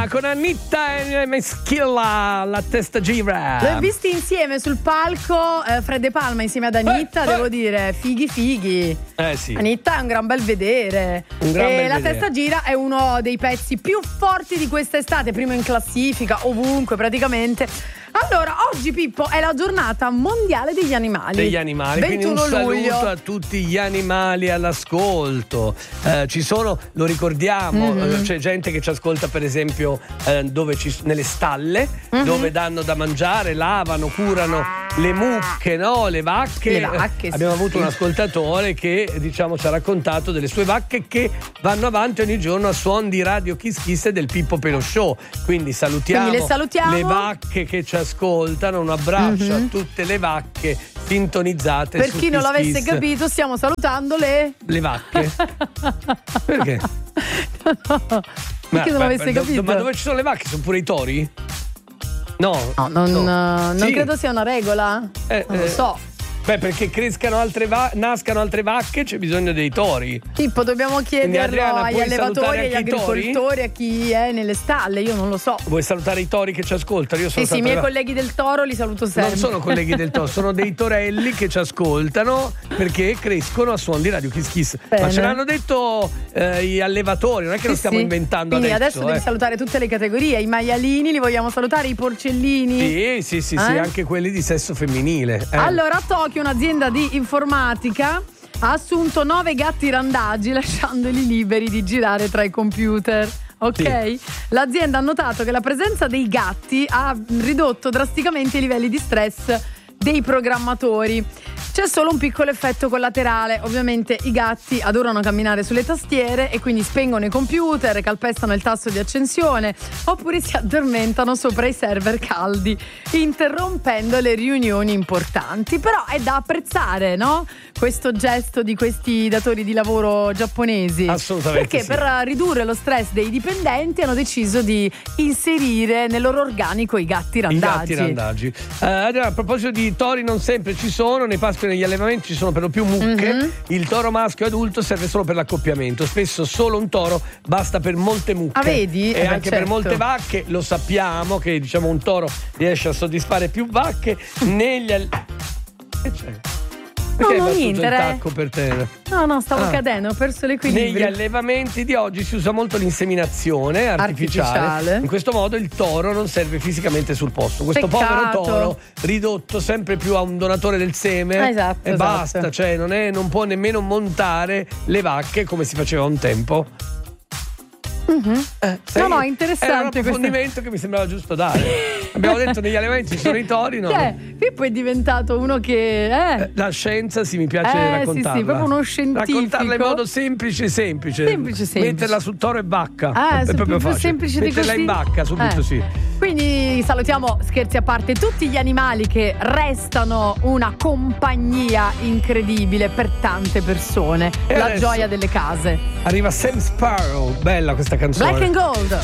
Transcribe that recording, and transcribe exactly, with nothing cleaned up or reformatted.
Madonna con Anita e Meschilla, la testa gira. Li ho visti insieme sul palco, eh, Fred De Palma insieme ad Anita, eh, devo eh. dire, fighi fighi. Eh sì. Anita è un gran bel vedere. Un gran e bel la vedere. testa gira è uno dei pezzi più forti di quest'estate, primo in classifica, ovunque praticamente. Allora, oggi Pippo è la giornata mondiale degli animali. Degli animali, quindi un luglio. saluto a tutti gli animali all'ascolto. Eh, ci sono, lo ricordiamo, mm-hmm. c'è gente che ci ascolta per esempio eh, dove ci, nelle stalle, mm-hmm. dove danno da mangiare, lavano, curano le mucche, no? Le vacche. Le vacche, eh, abbiamo sì. avuto un ascoltatore che diciamo ci ha raccontato delle sue vacche che vanno avanti ogni giorno a suon di Radio Kiss Kiss e del Pippo Pelò Show. Quindi salutiamo, Quindi le salutiamo le vacche che ci ascoltano, un abbraccio mm-hmm. a tutte le vacche sintonizzate. Per su chi non Kiss l'avesse Kiss. capito, stiamo salutando le Le vacche. Perché? No, perché non l'avesse do, capito? do, ma dove ci sono le vacche? Sono pure i tori? No, no, non, no. non Sì. credo sia una regola. Eh, non lo eh. so. Beh, perché crescano altre va- nascano altre vacche c'è bisogno dei tori. Tipo, dobbiamo chiederlo Adriana, agli puoi allevatori, salutare agli anche i tori? agricoltori, a chi è nelle stalle, io non lo so. Vuoi salutare i tori che ci ascoltano? Io sono Sì, sì, i miei va- colleghi del toro li saluto sempre. Non sono colleghi del toro, sono dei torelli che ci ascoltano perché crescono a suon di Radio Kiss Kiss. Bene. Ma ce l'hanno detto eh, gli allevatori, non è che Sì, lo stiamo sì. inventando Quindi adesso. adesso devi eh. salutare tutte le categorie, i maialini li vogliamo salutare, i porcellini. Sì, sì, sì, sì, Eh? anche quelli di sesso femminile. eh. Allora, a Tokyo un'azienda di informatica ha assunto nove gatti randagi lasciandoli liberi di girare tra i computer. Ok? Sì. L'azienda ha notato che la presenza dei gatti ha ridotto drasticamente i livelli di stress dei programmatori. C'è solo un piccolo effetto collaterale, ovviamente i gatti adorano camminare sulle tastiere e quindi spengono i computer, calpestano il tasto di accensione oppure si addormentano sopra i server caldi, interrompendo le riunioni importanti. Però è da apprezzare, no? Questo gesto di questi datori di lavoro giapponesi. Assolutamente. Perché sì. per ridurre lo stress dei dipendenti hanno deciso di inserire nel loro organico i gatti randagi. I gatti randagi. Eh, Adriana, a proposito di tori, non sempre ci sono, nei pascoli e negli allevamenti ci sono per lo più mucche. Mm-hmm. Il toro maschio adulto serve solo per l'accoppiamento. Spesso solo un toro basta per molte mucche. Ah, vedi? E eh, anche certo. per molte vacche, lo sappiamo che diciamo un toro riesce a soddisfare più vacche negli all... Che c'è? No, Perché no, hai battuto niente, il eh. tacco per terra? No, no, stavo Ah. cadendo, ho perso l'equilibrio. Negli allevamenti di oggi si usa molto l'inseminazione artificiale. Artificiale. In questo modo il toro non serve fisicamente sul posto. Questo Peccato. povero toro ridotto sempre più a un donatore del seme. Esatto, e esatto. basta, cioè non, è, non può nemmeno montare le vacche come si faceva un tempo. Mm-hmm. Eh, No, no, era interessante un approfondimento che mi sembrava giusto dare. Abbiamo detto negli allevamenti ci sono i tori, no? Cioè, Pippo è diventato uno che eh, La scienza sì, mi piace Eh, raccontarla. sì, sì, proprio uno scientifico. Raccontarla in modo semplice, semplice. Semplice, semplice. Metterla su toro e bacca. Ah, è su- proprio più facile. semplice di Metterla così. in bacca subito, Eh. sì. Quindi salutiamo, scherzi a parte, tutti gli animali che restano una compagnia incredibile per tante persone. E La adesso gioia delle case. Arriva Sam Sparrow, bella questa canzone. Black and Gold.